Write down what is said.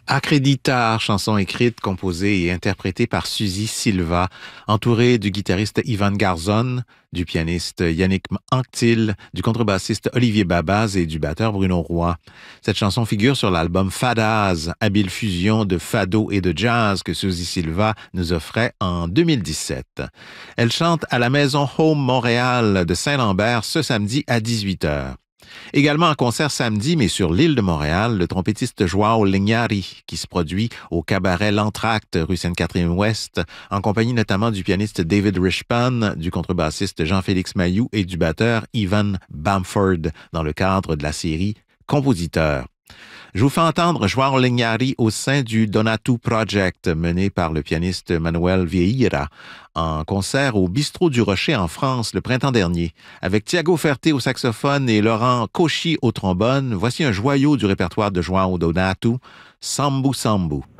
Acreditar, chanson écrite, composée et interprétée par Suzy Silva, entourée du guitariste Ivan Garzon, du pianiste Yannick Anctil, du contrebassiste Olivier Babaz et du batteur Bruno Roy. Cette chanson figure sur l'album Fadaz, habile fusion de fado et de jazz que Suzy Silva nous offrait en 2017. Elle chante à la Maison Home Montréal de Saint-Lambert ce samedi à 18h. Également en concert samedi, mais sur l'île de Montréal, le trompettiste Joao Linhares, qui se produit au cabaret L'Entracte, rue Sainte-Catherine-Ouest, en compagnie notamment du pianiste David Rishpan, du contrebassiste Jean-Félix Mayou et du batteur Ivan Bamford, dans le cadre de la série Compositeurs. Je vous fais entendre Joao Linhares au sein du Donatu Project, mené par le pianiste Manuel Vieira, en concert au Bistrot du Rocher en France le printemps dernier. Avec Thiago Ferté au saxophone et Laurent Cauchy au trombone, voici un joyau du répertoire de Joao Donatu, Sambu Sambu.